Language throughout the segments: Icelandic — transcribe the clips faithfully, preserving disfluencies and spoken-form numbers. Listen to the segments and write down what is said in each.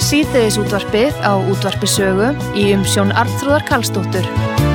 Síðdegisútvarpið á Útvarpi Sögu í umsjón Arnþrúðar Karlsdóttur.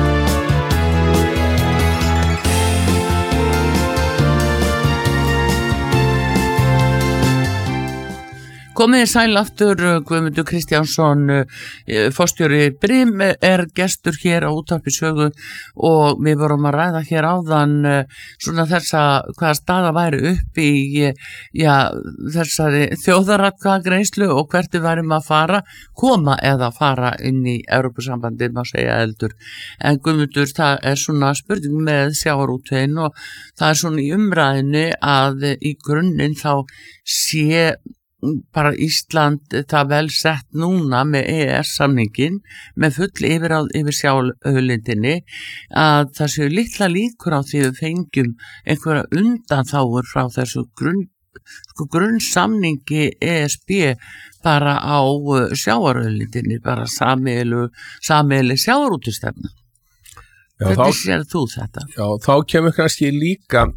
Komið sæl aftur, Guðmundur Kristjánsson, forstjóri Brim er gestur hér á Útvarpi Sögu og við vorum að ræða hér áðan svona þessa hvaða staða væri upp í já, þessari þjóðaratkvæðagreiðslu og hvert við værum að fara, koma eða fara inn í Evrópusambandið, má segja eldur. En Guðmundur, það er svona spurning með sjávarútveginn og það er svona í umræðinu að í grunninn þá sé bara Ísland það vel sett núna með E E S-samningin með full yfirráð yfir sjávarauðlindinni að það séu litla líkur á því við fengjum einhverja undanþágur frá þessu grunn, sko, grunnsamningi E S B bara á sjávarauðlindinni, bara sameiginleg sjávarútvegsstefna. Hvernig sér þú þetta? Já, þá kemur kannski líka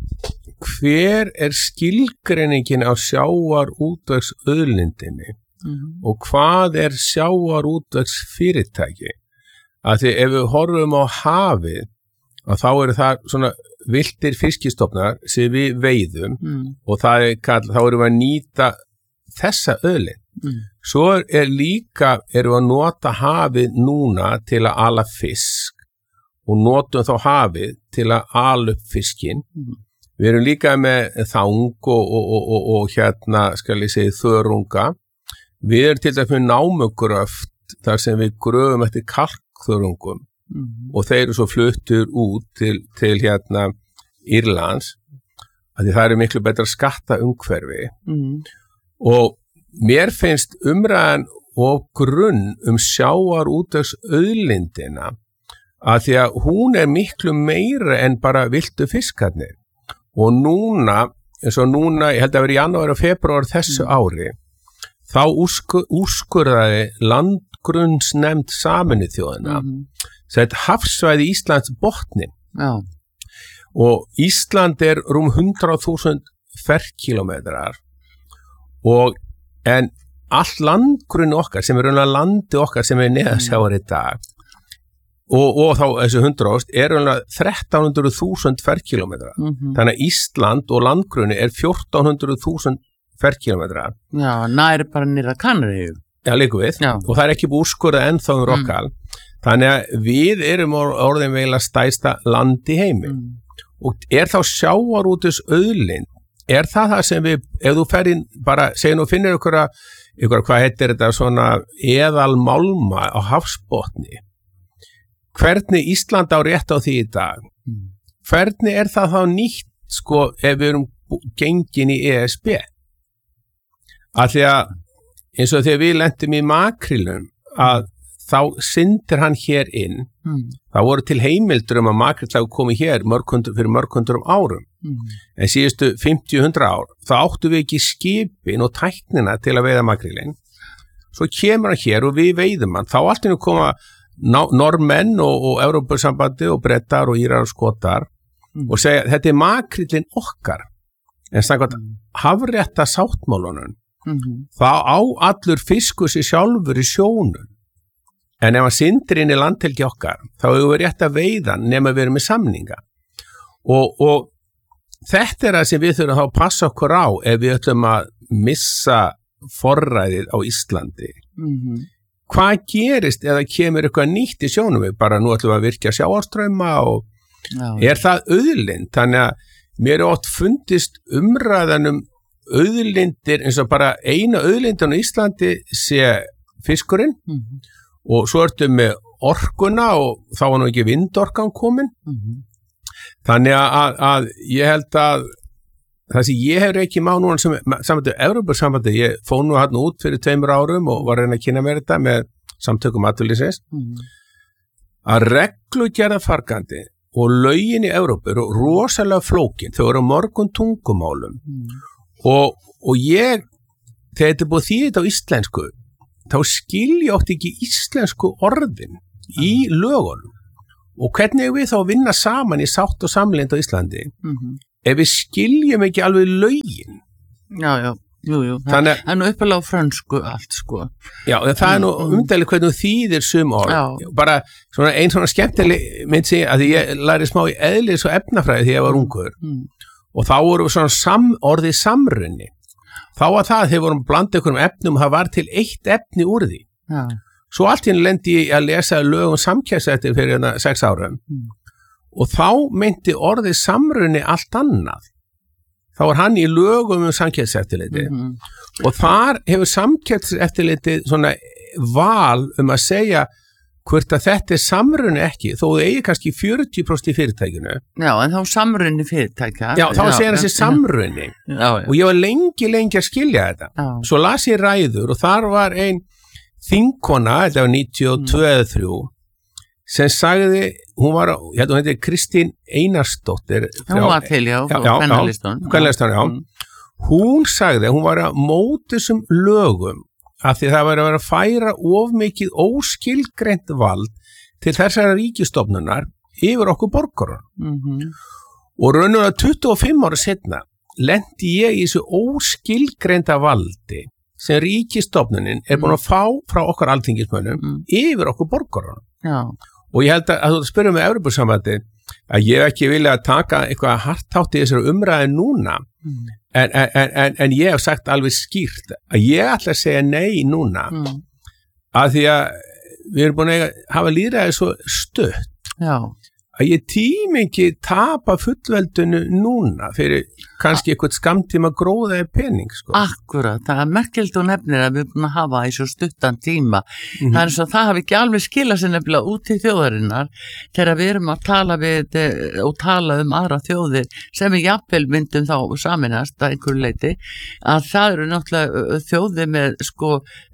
hver er skilgreiningin á sjávarútvegsauðlindinni mm-hmm. og hvað er sjávarútvegsfyrirtæki? Að því ef við horfum á hafið, að þá eru það svona villtir fiskistofnar sem við veiðum mm. og það er kall, þá erum við að nýta þessa auðlind. Mm. Svo er líka, erum við að nota hafið núna til að ala fisk og notum þá hafið til að ala upp fiskinn. Mm. Við erum líka með þang og, og, og, og, og hérna, skal ég segja, þörunga. Við erum til dæmis með námugröft þar sem við gröfum eftir kalkþörungum mm-hmm. og þeir eru svo fluttur út til, til hérna Írlands, af því það eru miklu betra skattaumhverfi. Mm-hmm. Og mér finnst umræðan og grunn um sjávarútvegsauðlindina að því að hún er miklu meira en bara viltu fiskarnir. Og núna, eins og núna, ég held að vera í janúar og febrúar þessu ári, þá úrskur, úrskurðaði landgrunnsnefnd Sameinuðu þjóðanna, mm-hmm. sett hafsvæði Íslands botnin. Já. Og Ísland er rúm hundrað þúsund ferkílómetrar og en allt landgrunn okkar, sem er raunlega landi okkar sem er neðansjávar í dag, Og, og þá þessu hundrást er þrettán hundruð þúsund ferkílómetrar. Mm-hmm. Þannig að Ísland og landgrunni er fjórtán hundruð þúsund ferkílómetrar. Já, næri bara nýra Kanaríu. Já, líku við. Já. Og það er ekki búið úrskurðað ennþá um Rockall. Mm. Þannig að við erum orðin veila stærsta land í heimi. Mm. Og er þá sjávarútvegsauðlind, er það það sem við, ef þú ferðin bara, segir nú finnir ykkur að, ykkur hvað heitir þetta svona eðalmálma á hafsbotni. Hvernig Ísland á rétt á því í dag? Mm. Hvernig er það þá nýtt, sko, ef við erum gengin í E S B? Að því að, eins og þegar við lentum í makrílum, að þá syndir hann hér inn, mm. það voru til heimildur um að makríl komi hér mörgundur, fyrir mörgundur um árum. Mm. En síðustu fimmtíu til hundrað ár, þá áttu við ekki skipin og tæknina til að veiða makrílinn. Svo kemur hann hér og við veiðum hann, þá allt einu koma Normenn og, og Evrópusambandi og Brettar og Írar og Skotar mm. og segja þetta er makríllinn okkar en samkvæmt mm. hafrétta sáttmálunum mm-hmm. þá á allur fiskur sér sjálfur í sjónum en ef hann syndir inn í landhelgi okkar þá hefur við rétt að veiða nema við erum með samninga og, og þetta er það sem við þurfum að passa okkur á ef við ætlum að missa forræðið á Íslandi mm-hmm. Hvað gerist eða kemur eitthvað nýtt í sjónum við? Bara nú ætlum við að virkja sjávarstrauma og Já. Er það auðlind? Þannig að mér er oft fundist umræðanum auðlindir eins og bara eina auðlindin á Íslandi sé fiskurinn mm-hmm. og svo ertu með orkuna og þá var nú ekki vindorkan komin. Mm-hmm. Þannig að, að ég held að það sem ég hef ekki má núna sem samtöku Evrópusambandi, ég fóð nú hann út fyrir tveimur árum og var að reyna að kynna mér þetta með samtökum atvinnulífsins mm. að reglugerða fargandi og lögin í Evrópu eru rosalega flókin, þau eru mörgum tungumálum mm. og, og ég, þegar þetta er búið þýðið á íslensku, þá skilja oft ekki íslensku orðin mm. í lögunum og hvernig við þá vinna saman í sátt og samlynd á Íslandi mm-hmm. ef við skiljum ekki alveg lögin já, já. Jú, jú, það er nú uppalega á frönsku allt, sko. Já, það er nú umdæli hvernig þú þýðir sum orð. Já. Bara svona ein svona skemmtileg mynd sig að ég læri smá í eðlis og efnafræði því ég var ungur. Mm. Og þá voru svona sam, orðið samrunni. Þá var það, þegar vorum blandið ykkur um efnum, það var til eitt efni úr því. Já. Svo allt hérna lendi ég að lesa lögum samkjæðsættir fyrir hérna sex árum. Mm. Og þá meinti orðið samrunni allt annað. Þá var hann í lögum um samkeppniseftirliti mm-hmm. og þar hefur samkeppniseftirliti svona val um að segja hvort að þetta er samrunni ekki, þó þau eigi kannski fjörutíu prósent í fyrirtækinu. Já, en þá samrunni fyrirtækja. Já, þá segir hann sér samrunni já, já. Og ég var lengi, lengi að skilja þetta. Já. Svo las ég ræður og þar var ein þingkona, þetta var níutíu og tvö eða þrjú, sem sagði, hún var, ég held að hún heiti Kristín Einarsdóttir. Hún var til, já, já, já, kvennalistan, já. Mm. Hún sagði að hún var að móti þessum lögum af því það var að vera að færa of mikið óskilgreint vald til þessara ríkistofnunar yfir okkur borgarar. Mm-hmm. Og raunum að tuttugu og fimm ára setna lendi ég í þessu óskilgreinta valdi sem ríkistofnunin er búin að fá frá okkar alþingismönnum mm. yfir okkur borgarar. Já. Og ég held að, að þú spyrir með Evrópusambandi að ég ekki vilja að taka eitthvað hartátt í þessari umræði núna mm. en, en, en, en ég hef sagt alveg skýrt að ég ætla að segja nei núna mm. að því að við erum búin að hafa lýðræði svo stutt Já. Að ég tími ekki tapa fullveldinu núna fyrir kannski eitthvað skamtíma gróðaði pening sko. Akkurat, það er merkilegt og nefnir að við erum búin að hafa í svo stuttan tíma mm-hmm. það er svo að það hafi ekki alveg skilað sér nefnilega út í þjóðarinnar þegar við erum að tala við og tala um aðra þjóðir sem við jafnvel myndum þá saminast að einhverju leiti að það eru náttúrulega þjóðir með sko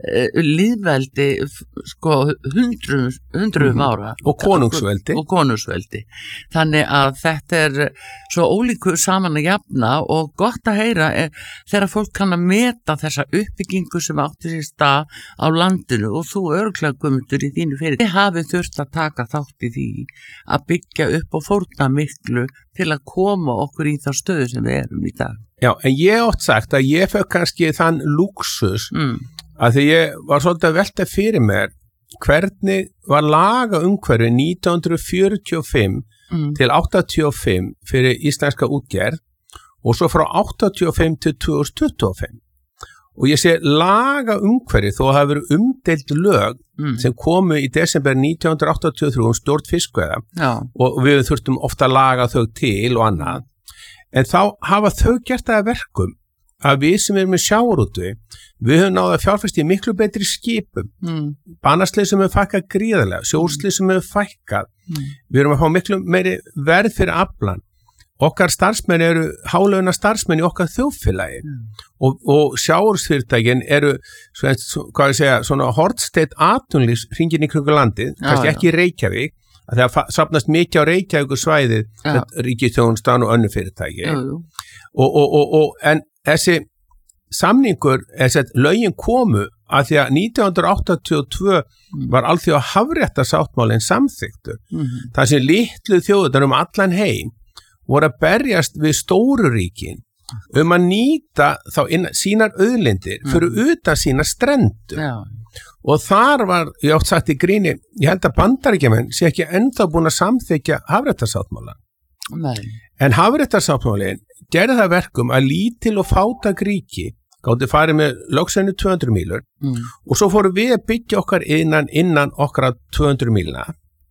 líðveldi sko hundrum, hundrum mm-hmm. ára og konungsveldi og konungsveldi þannig að þetta er svo ólíku saman að jafna og gott að heyra er, þegar fólk kann að meta þessa uppbyggingu sem átti sér stað á landinu og þú örglega Guðmundur í þínu fyrir þið hafið þurft að taka þátt í því að byggja upp og fórna miklu til að koma okkur í þá stöðu sem við erum í dag. Já, en ég átt sagt að ég fekk kannski þann lúksus mm. að því ég var svolítið að velta fyrir mér hvernig var laga umhverfi nítján hundruð fjörutíu og fimm mm. til áttatíu og fimm fyrir íslenska útgerð og svo frá áttatíu og fimm til tvö þúsund tuttugu og fimm og ég sé laga umhverfi þó að það hafi verið umdeild lög mm. sem komu í desember nítján hundruð áttatíu og þrjú um stjórn fiskveiða og við þurftum ofta að laga þau til og annað en þá hafa þau gert það verkum að við sem erum með sjávarútvegi við höfum náða að fjárfesta í miklu betri skipum mm. banaslið sem hefur fækkað gríðarlega, sjóslið sem hefur fækkað mm. við erum að fá miklu meiri verð fyrir aflan okkar starfsmenn eru hálauna starfsmenn í okkar þjóðfélagi mm. og, og sjávarútvegsfyrirtækin eru svo, hvað ég segja, svona hornsteitt atvinnulífs hringinn í kringu landið, já, kannski já. Ekki Reykjavík að það sapnast mikið á Reykjavík svæðið ríkisþjónustan og önnur fyrirtæki já, og, og, og, og en þessi samningur, þessi lögin komu að því að nítján hundruð áttatíu og tvö mm. var alþjóða hafréttarsáttmálinn samþykktur. Mm-hmm. Það sem litlu þjóðirnar um allan heim voru að berjast við stóru ríkin um að nýta þá inn, sínar auðlindir mm. fyrir utan sína strendur. Já. Og þar var, ég átt sagt í gríni, ég held að Bandaríkjamenn sé ekki ennþá búin að samþykkja hafréttarsáttmálann. Nei. En hafréttarsáttmálinn gerði það verkum að lítil og fátæk ríki gátti farið með lögsennu tvö hundruð mílur mm. og svo fórum við að byggja okkar innan, innan okkar tvö hundruð míluna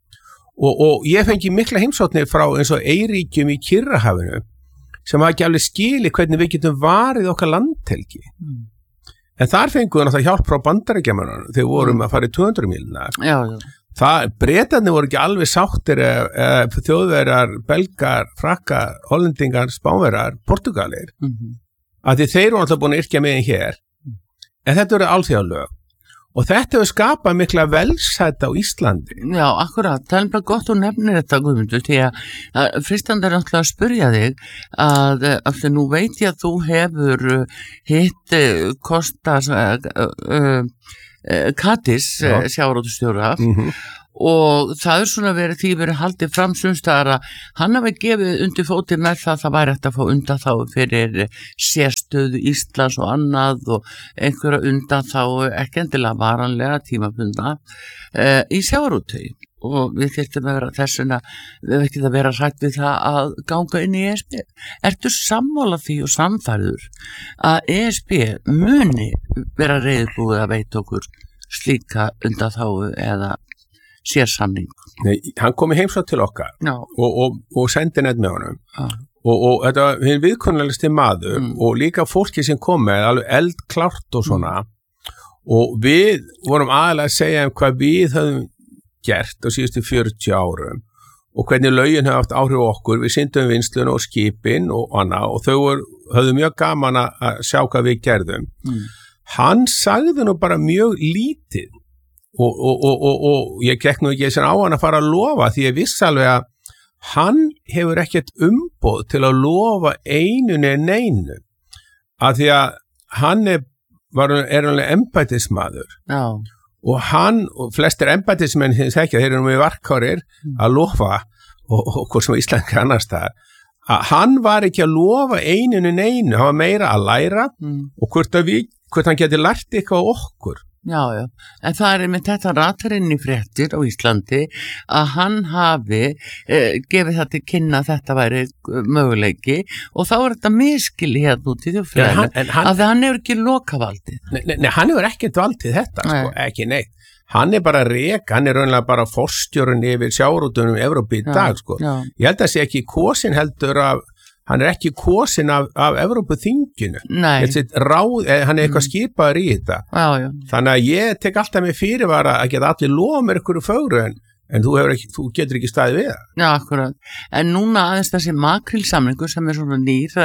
og, og ég fengi mikla heimsóknir frá eins og eyríkjum í Kyrrahafinu sem hafa ekki alveg skilið hvernig við getum varið okkar landhelgi mm. en þar fengum við náttúrulega hjálp frá Bandaríkjamönnunum þegar við vorum mm. að fara í tvö hundruð míluna já, já. Það, Bretarnir voru ekki alveg sáttir eða, eða þjóðverjar, belgar, frakkar, hollendingar, spánverjar, portugalir mm-hmm. að því þeir eru alltaf búin að yrkja meginn hér mm. en þetta eru alþjóðalög og þetta hefur skapað mikla velsætt á Íslandi. Já, akkurat, það er bara gott að nefna þetta Guðmundur því að fristandi er náttúrulega að spyrja þig að, að nú veit ég að þú hefur hitt Kostas uh, uh, Kattis sjávarútvegastjóra mm-hmm. og það er svona verið því verið haldið fram sumstaðar að hann hafi gefið undir fótið með það það væri hægt að fá undanþágu fyrir sérstöðu Íslands og annað og einhverja undanþágu ekki endilega varanlega tímabundna uh, í sjávarútvegi og við þyrftum að vera þessuna við veitum að vera hrætt við það að ganga inn í E S B. Ertu sammála því og samfærður að E S B muni vera reiðbúið að veita okkur slíka undanþágu eða sérsamning? Nei, hann kom í heimsókn til okkar og, og, og sendi neitt með honum Já. og, og þetta var hinn viðkunnulegasti maður mm. og líka fólki sem kom með alveg eldklárt og svona mm. og við vorum aðalega að segja um hvað við höfum gert á síðustu fjörutíu árum og hvernig lögin hefði haft áhrif á okkur, við syndum vinslun og skipin og annað og þau voru, höfðu mjög gaman að sjá hvað við gerðum. Mm. Hann sagði nú bara mjög lítið og, og, og, og, og ég gekk nú ekki þessan á hann að fara að lofa því ég viss alveg að hann hefur ekkert umboð til að lofa einunni en einu að því að hann er, var, er alveg embættismadur. Já. Og hann, og flestir embættismenn sem þekkja, þeir eru með varkárir að lofa, og, og hvort sem Ísland er annars það, að hann var ekki að lofa eininu neinu, hann var meira að læra mm. og hvort, að við, hvort hann geti lært eitthvað á okkur. Já, já, en það er með þetta ratarinn í fréttir á Íslandi að hann hafi eh, gefið það til kynna að þetta væri möguleiki og þá er þetta miskili hérna út í þjóðfélaginu að hann hefur ekki lokavaldið. Nei, nei, nei, hann hefur ekkert valdið þetta, nei. Sko, ekki neitt. Hann er bara rek, hann er raunlega bara forstjórinn yfir sjávarútvegum í Evrópu í dag, sko. Já. Ég held að það sé ekki kosin heldur af hann er ekki kosin af, af Evrópuþinginu. Nei. Ráð, hann er eitthvað skipaður í þetta. Já, já. Þannig að ég tek alltaf með fyrirvara að geta allir lofa mér ykkur fögru en, en þú, ekki, þú getur ekki staðið við það. Já, akkurat. En núna aðeins þessi makrílsamningur sem er svona nýr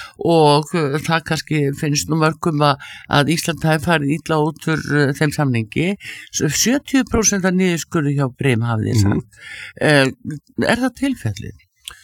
og það kannski finnst nú mörgum að, að Ísland hafi farið illa út úr þeim samningi. sjötíu prósent af niðurskurði hjá Brim hafði þið sagt. Mm. Er það tilfellið?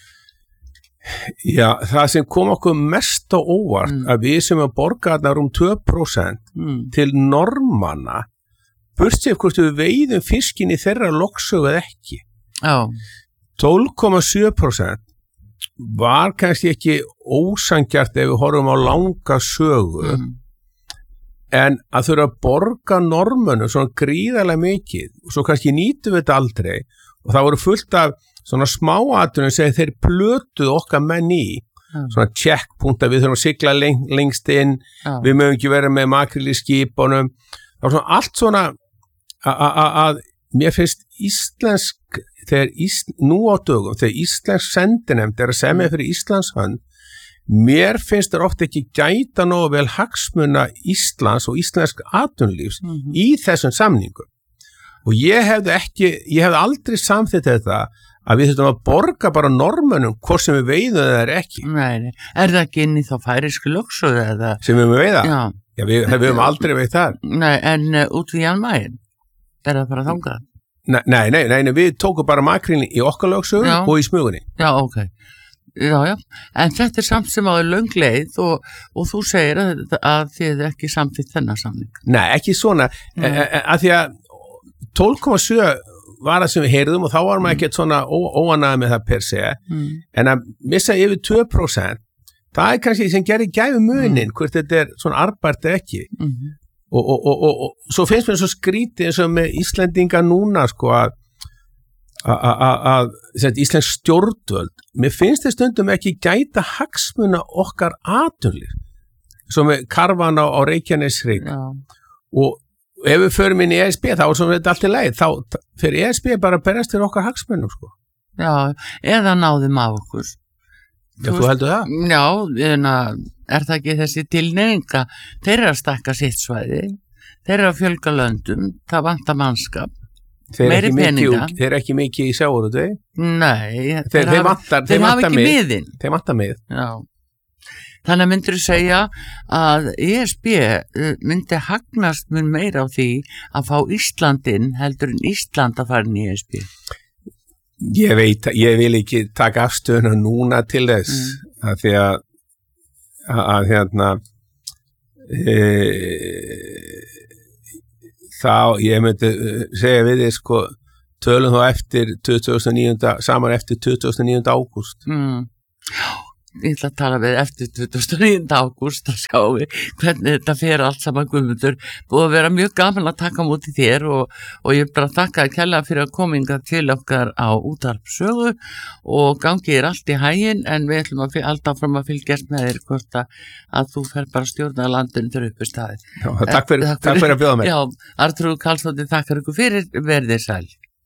Já, það sem kom okkur mest á óvart mm. að við sem að borga þarna rúm tvö prósent mm. til normanna burtsér hvort við veiðum fiskin í þeirra loksögu eða ekki. Oh. tólf komma sjö prósent var kannski ekki ósangjart ef við horfum á langa sögu mm. en að þurfa að borga normönnum svona gríðarlega mikið og svo kannski nýtum við þetta aldrei og það voru fullt af svona smáatunum sem þeir plötuð okkar menn í, ja. Svona checkpunta, við þurfum að sigla leng, lengst inn, ja. Við mögum ekki vera með makril í skipunum, það var svona allt svona að mér finnst íslensk, þegar ísl, nú á dögum, þegar íslensk sendinefnd er að semja fyrir Íslands hönd, mér finnst það ofta ekki gæta nógu vel hagsmuna Íslands og íslensk atvinnulífs mm-hmm. í þessum samningum. Og ég hefði ekki, ég hefði aldrei samþýtt þetta að við þurfum að borga bara normönnum hvort sem við veiðum það er ekki. Nei, er það ekki inn í þá færisku lögsögu eða? Sem við höfum veiða? Já. Já, við, við höfum aldrei veið það. Nei, en uh, út við Jan Mayen, er það bara þangað? Nei, nei, nei, nei, við tókum bara makrílinn í okkar lögsögu og í smugunni. Já, ok. Já, já, en þetta er samt sem á löng leið og, og þú segir að, að þið er ekki samþýtt þennan samning. Nei, ekki svona, e, e, að því að tólf komma sjö var það sem við heyrðum og þá var maður ekkert svona óanægð með það per se mm. en að missa yfir tvö prósent það er kannski sem gerir gæfi munin mm. hvort þetta er svona arbært ekki mm. og, og, og, og, og svo finnst mér svo skrítið eins og með Íslendinga núna sko að að Íslensk stjórnvöld mér finnst þið stundum ekki gæta hagsmuna okkar atvinnulífs svo með karfan á, á Reykjaneshrygg og ef við förum inn í E S B þá er svona þetta allt í leið, þá fyrir E S B bara berast til okkar hagsmunum sko. Já, eða náðum af okkur. Já, þú, þú heldur það? Já, en er það ekki þessi tilneyinga, þeir eru að stakka sitt svæði, þeir eru að fjölga löndum, það vantar mannskap, meiri peninga. Þeir eru ekki mikið í sjávarútvegi? Nei, þeir, þeir, þeir, vantar, þeir hafa ekki miðinn. Þeir vantar mið. Já. Þannig að myndir þú segja að E S B myndi hagnast mun meira á því að fá Íslandinn heldur en Ísland að fara inn í E S B? Ég veit, ég vil ekki taka afstöðuna núna til þess mm. að því að, að hérna e, þá ég myndi segja við þið sko tölum þá eftir tuttugasta og níunda, saman eftir tuttugasta og níunda ágúst. Mm. Ég ætla að tala við eftir tuttugasta og níunda ágúst að sjá við hvernig þetta fer allt saman Guðmundur. Búið að vera mjög gaman að taka móti þér og, og ég bara þakka að kella fyrir að kominga til okkar á Útvarp Sögu og gangi er allt í haginn en við ætlum að alltaf fram að fylgjast með þér hvort að, að þú fer bara að stjórna landinu til uppi staði. Já, takk, fyrir, takk, takk fyrir að bjóða mér. Já, Arnþrúður Karlsdóttir þakkar ykkur fyrir, verðið sæl.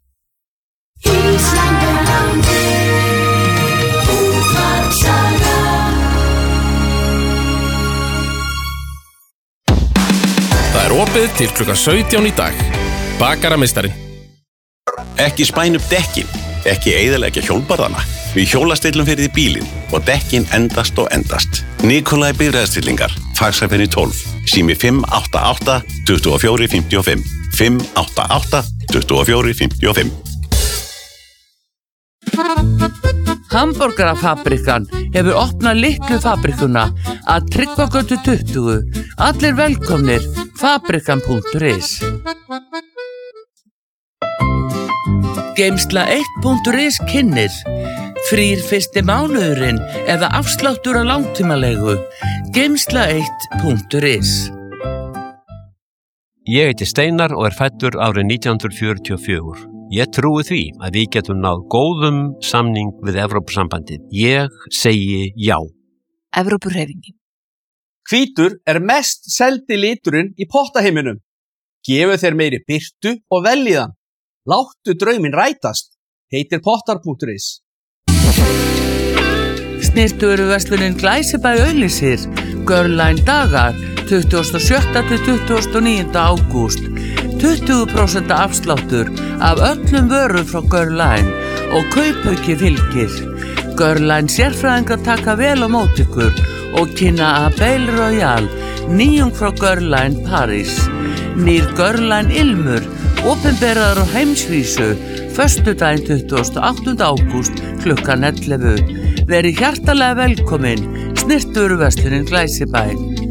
Það er opið til klukkan sautján í dag. Bakarameistarinn. Ekki spæna upp dekkin, ekki eyðileggja hjólbarðana. Við hjólastillum fyrir því bílinn og dekkin endast og endast. Nikolai bifreiðastillingar, fagsæfinni tólf, sími fimm átta átta, tuttugu og fjögur, fimmtíu og fimm, fimm átta átta, tuttugu og fjögur, fimmtíu og fimm. Hamborgarafabrikan hefur opnað litlu fabrikuna að Tryggvagötu tuttugu. Allir velkomnir, fabrikan punktur is. Geimsla eitt punktur is kynnir. Frýr fyrsti mánuðurinn eða afsláttur á langtímalegu. Geimsla eitt punktur is. Ég heiti Steinar og er fæddur árið nítján hundruð fjörutíu og fjögur. Ég trúi því að við getum náð góðum samning við Evrópusambandið. Ég segi já. Evrópuhreyfingin. Hvítur er mest seldi liturinn í pottaheiminum. Gefu þeir meiri birtu og velíðan. Láttu drauminn rætast. Heitir pottar punktur is. Snyrtuverslunin Glæsibæ auglýsir Girline dagar tuttugasta og sjötta til tuttugasta og níunda ágúst. tuttugu prósent afsláttur af öllum vörum frá Girline og kaupauki fylgir. Girline sérfræðingar taka vel á móti ykkur og kynna Abel Royal, nýjung frá Girline Paris. Nýr Girline Ilmur, opinberaður á heimsvísu, föstudaginn tuttugasta og áttunda ágúst klukkan ellefu. Verið hjartalega velkomin, snyrtuverslunin Glæsibæ.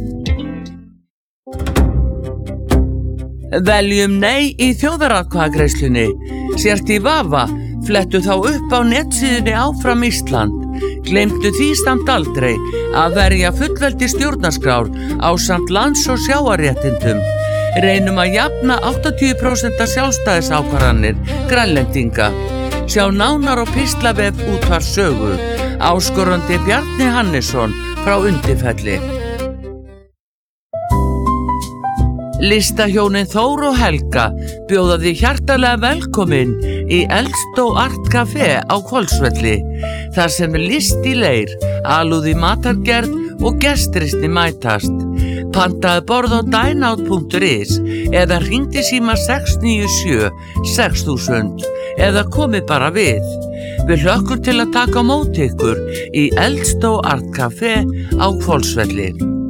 Veljum nei í þjóðaratkvæðagreiðslunni. Sért í vafa, flettu þá upp á netsíðunni Áfram Ísland. Gleymdu því samt aldrei að verja fullveldi stjórnarskrár ásamt lands- og sjávarréttindum. Reynum að jafna áttatíu prósent sjálfstæðisákvarðanir Grænlendinga. Sjá nánar á píslavef Útvarps Sögu. Áskorandi Bjarni Hannesson frá Undirfelli. Listahjónin Þór og Helga bjóða því hjartalega velkomin í Eldstó Art Café á Hvolsvelli. Þar sem er list í leir, alúð í matargerð og gestrisni mætast. Pantaðu borð á dineout punktur is eða hringdu síma sex níu sjö sex þúsund eða komið bara við. Við hlökkum til að taka á móti ykkur í Eldstó Art Café á Hvolsvelli.